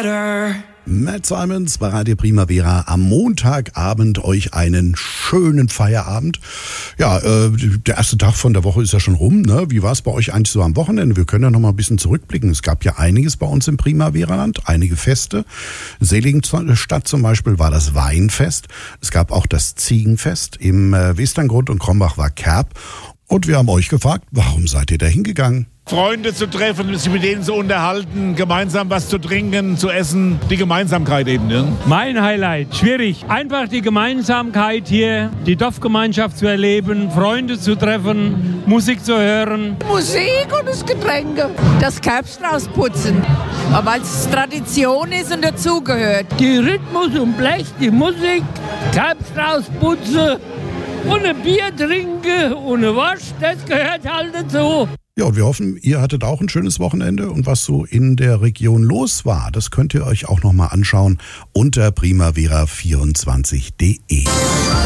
better. Matt Simons bei Radio Primavera am Montagabend euch einen schönen Feierabend. Ja, der erste Tag von der Woche ist ja schon rum, ne? Wie war es bei euch eigentlich so am Wochenende? Wir können ja noch mal ein bisschen zurückblicken. Es gab ja einiges bei uns im Primavera-Land, einige Feste. Seligenstadt zum Beispiel war das Weinfest. Es gab auch das Ziegenfest. Im Westerngrund und Krombach war Kerb. Und wir haben euch gefragt, warum seid ihr da hingegangen? Freunde zu treffen, sich mit denen zu unterhalten, gemeinsam was zu trinken, zu essen, die Gemeinsamkeit eben. Ne? Mein Highlight, schwierig. Einfach die Gemeinsamkeit hier, die Dorfgemeinschaft zu erleben, Freunde zu treffen, Musik zu hören. Musik und das Getränke. Das Kerbstrauß putzen, weil es Tradition ist und dazugehört. Die Rhythmus und Blech, die Musik, Kerbstrauß putzen und ein Bier trinken und ein Wasch, das gehört halt dazu. Ja, und wir hoffen, ihr hattet auch ein schönes Wochenende und was so in der Region los war, das könnt ihr euch auch noch mal anschauen unter primavera24.de.